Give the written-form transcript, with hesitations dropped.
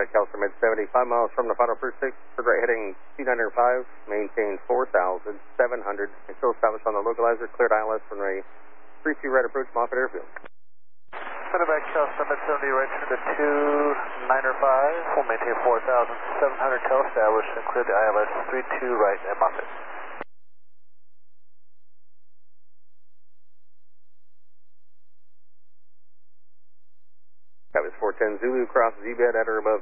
Kelso Mid 75 miles from the final pursuit. For right heading 295, maintain 4,700. And still established on the localizer, cleared ILS from a 32 right approach, Moffett Airfield. Centerback Kelso Mid 70 right to the 295. We'll maintain 4,700 till established and clear the ILS 32 right at Moffett. That was 410 Zulu, cross Z-bed at or above